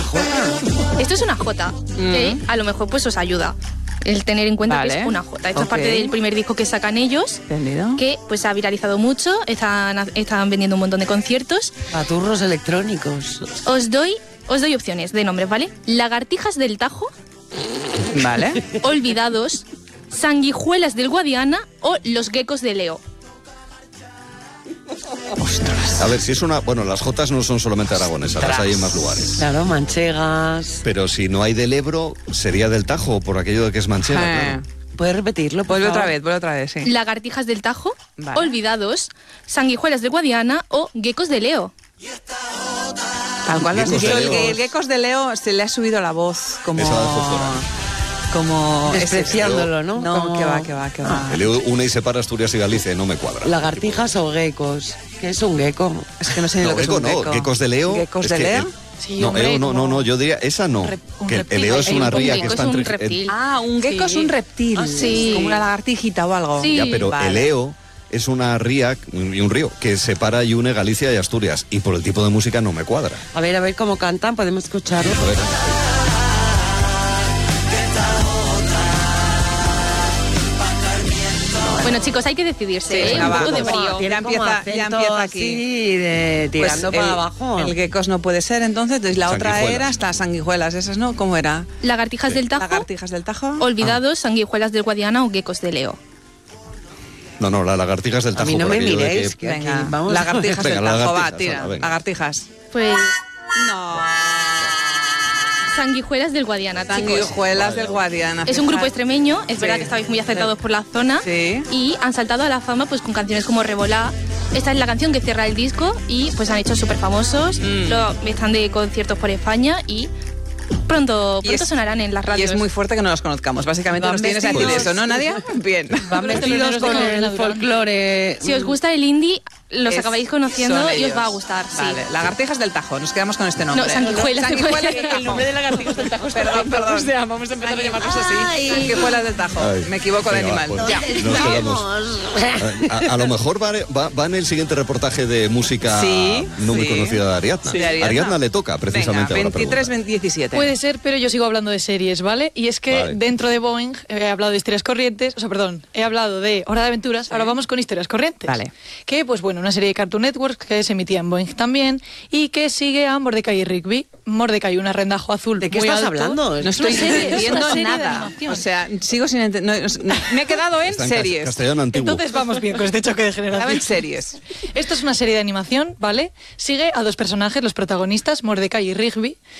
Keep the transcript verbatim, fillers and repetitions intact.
jota? Esto es una jota, que Mm. a lo mejor pues os ayuda el tener en cuenta Vale. que es una jota. Esto Ok. es parte del primer disco que sacan ellos, ¿Entendido? que pues ha viralizado mucho, están, están vendiendo un montón de conciertos. Paturros electrónicos. Os doy, os doy opciones de nombres, ¿vale? Lagartijas del Tajo, Vale. Olvidados, Sanguijuelas del Guadiana o Los Geckos de Leo. A ver, si es una... Bueno, las jotas no son solamente aragonesas, las hay en más lugares. Claro, manchegas. Pero si no hay del Ebro, sería del Tajo, por aquello de que es manchega, Eh, claro. ¿Puedes repetirlo, por Vuelve favor? otra vez, vuelve otra vez, sí. Lagartijas del Tajo, Vale. Olvidados, Sanguijuelas del Guadiana o Geckos de Leo. Tal cual lo has Geckos dicho. de El, Leo. el Geckos de Leo se le ha subido la voz como... Esa dejó fuera. Como... Despreciándolo, ¿no? No, Como- que va, que va, que va. El une y separa Asturias y Galicia y no me cuadra. Lagartijas o geckos. ¿Qué es un gecko? Es que no sé ni No, lo que es gecko un no, gecko. geckos de Leo. ¿Geckos es de que Leo? el- Sí, no, hombre, Eo, no, no, como- no, yo diría, esa no. Rep- un que el reptil. Leo es Hay una un ría que gecko está es un entre... reptil. Ah, un gecko Sí. es un reptil. Ah, sí. Como una lagartijita o algo. Sí. Ya, pero Vale. el Eo es una ría y un río que separa y une Galicia y Asturias. Y por el tipo de música no me cuadra. A ver, a ver cómo cantan, podemos escucharlo. A ver, Bueno, chicos, hay que decidirse, Sí, ¿eh? venga, Un va. poco de Como- brío. Tiene Ya como empieza- ya acento empieza aquí. así de tirando Pues para el- abajo. El geckos no puede ser, entonces. Entonces la otra Sanguijuelas. era hasta sanguijuelas. ¿Esas no? ¿Cómo era? Lagartijas del Tajo, Lagartijas del Tajo. Olvidados, Sanguijuelas del Guadiana o Geckos de Leo. no, no, las lagartijas del A Tajo. mí no por me aquello de miréis, que- que aquí Venga, vamos. lagartijas Venga, del Tajo, va, lagartijas, tira. anda, venga. Lagartijas. Pues No. Sanguijuelas del Guadiana, chicos. Sanguijuelas del Guadiana. Es un grupo fíjate. extremeño, es Sí. verdad que estabais muy acertados por la zona Sí. y han saltado a la fama pues con canciones como Revolá. Esta es la canción que cierra el disco y pues han hecho súper famosos, Mm. Lo- están de conciertos por España y pronto, Y pronto es- sonarán en las Y radios. es muy fuerte que no los conozcamos. Básicamente Van nos tienes a decir vestidos- eso, ¿no, Nadia? Bien. Van vestidos con el folclore. Si os gusta el indie, los Es- acabáis conociendo son y os ellos. va a gustar. Sí. Vale, lagartijas del Tajo, nos quedamos con este nombre. No, sanguijuelas del Sanguijuelas Guadiana. del Tajo. El lagartijas del Tajo es Perdón, perfecto. perdón. O sea, vamos a empezar a llamarlos así. Sanguijuelas del Tajo. Ay. Me equivoco de Venga, va, animal. pues, Ya. nos quedamos. A, a lo mejor va, va- va en el siguiente reportaje de música Sí, no muy sí. conocida de Ariadna. Sí, de Ariadna. Ariadna le toca precisamente Venga, ahora veintitrés, pregunta. diecisiete. Puede ser, pero yo sigo hablando de series, ¿vale? Y es que Vale. dentro de Boeing he hablado de historias corrientes, o sea, perdón, he hablado de Hora de Aventuras, ahora vamos con historias corrientes. Vale. Que, pues bueno, una serie de Cartoon Network que se emitía en Boeing también y que sigue a Mordecai y Rigby. Mordecai, un arrendajo azul. ¿De qué muy estás alto. hablando? No estoy Es una serie, es una entendiendo serie de nada. animación. O sea, sigo sin entender. Me he quedado en Está en cas- series. castellano antiguo. Entonces vamos bien con este choque de Estaba en generaciones. series. Esto es una serie de animación, ¿vale? Sigue a dos personajes, los protagonistas, Mordecai y Rigby,